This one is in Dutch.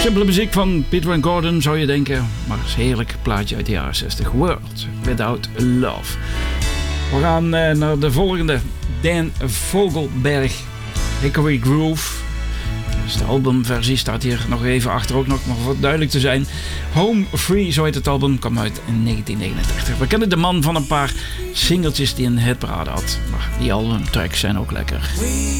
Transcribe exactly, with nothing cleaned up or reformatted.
Simpele muziek van Peter and Gordon zou je denken, maar het is een heerlijk plaatje uit de jaren zestig. World Without Love. We gaan uh, naar de volgende. Dan Vogelberg, Hickory Groove. Dus de albumversie staat hier nog even achter, ook nog maar voor duidelijk te zijn. Home Free, zo heet het album, kwam uit in negentien negenendertig. We kennen de man van een paar singeltjes die een hitparade had, maar die albumtracks zijn ook lekker.